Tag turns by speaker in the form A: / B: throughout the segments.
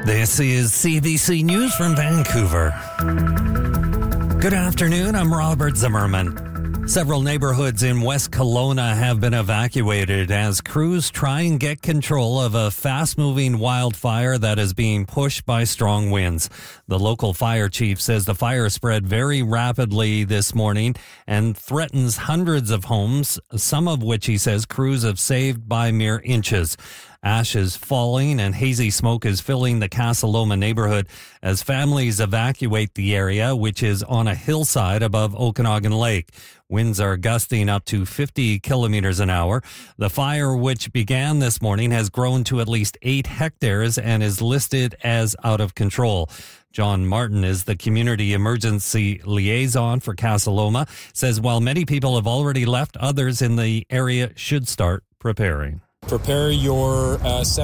A: This is CBC News from Vancouver. Good afternoon, I'm Robert Zimmerman. Several neighborhoods in West Kelowna have been evacuated as crews try and get control of a fast-moving wildfire that is being pushed by strong winds. The local fire chief says the fire spread very rapidly this morning and threatens hundreds of homes, some of which he says crews have saved by mere inches. Ash is falling and hazy smoke is filling the Casa Loma neighborhood as families evacuate the area, which is on a hillside above Okanagan Lake. Winds are gusting up to 50 kilometers an hour. The fire, which began this morning, has grown to at least 8 hectares and is listed as out of control. John Martin is the community emergency liaison for Casa Loma, says while many people have already left, others in the area should start preparing.
B: Prepare your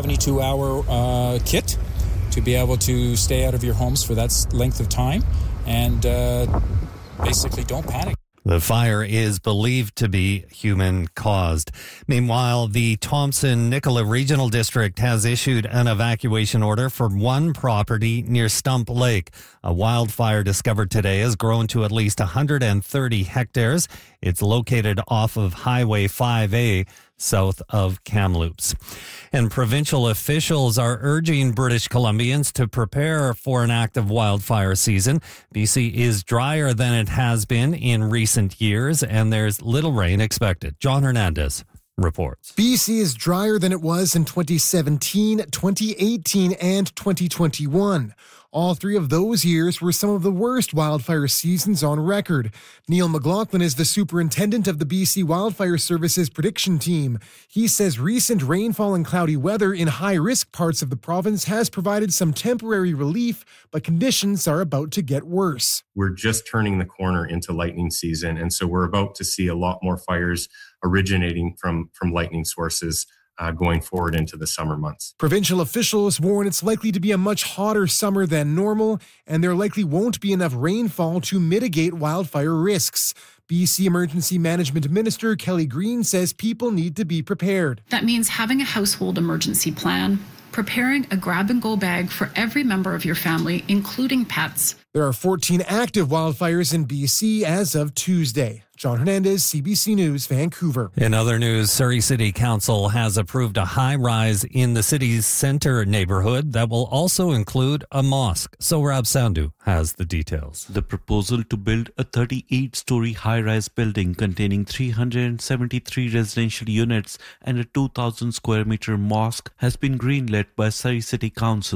B: 72-hour kit to be able to stay out of your homes for that length of time, and basically don't panic.
A: The fire is believed to be human-caused. Meanwhile, the Thompson-Nicola Regional District has issued an evacuation order for one property near Stump Lake. A wildfire discovered today has grown to at least 130 hectares. It's located off of Highway 5A, south of Kamloops. And provincial officials are urging British Columbians to prepare for an active wildfire season. BC is drier than it has been in recent years, and there's little rain expected. John Hernandez reports.
C: BC is drier than it was in 2017, 2018, and 2021. All three of those years were some of the worst wildfire seasons on record. Neil McLaughlin is the superintendent of the BC Wildfire Services prediction team. He says recent rainfall and cloudy weather in high-risk parts of the province has provided some temporary relief, but conditions are about to get worse.
D: We're just turning the corner into lightning season, and so we're about to see a lot more fires originating from lightning sources going forward into the summer months.
C: Provincial officials warn it's likely to be a much hotter summer than normal, and there likely won't be enough rainfall to mitigate wildfire risks. BC Emergency Management Minister Kelly Green says people need to be prepared.
E: That means having a household emergency plan, preparing a grab-and-go bag for every member of your family, including pets.
C: There are 14 active wildfires in BC as of Tuesday. John Hernandez, CBC News, Vancouver.
A: In other news, Surrey City Council has approved a high-rise in the city's center neighborhood that will also include a mosque. Sohrab Sandhu has the details.
F: The proposal to build a 38-story high-rise building containing 373 residential units and a 2,000 square meter mosque has been greenlit by Surrey City Council.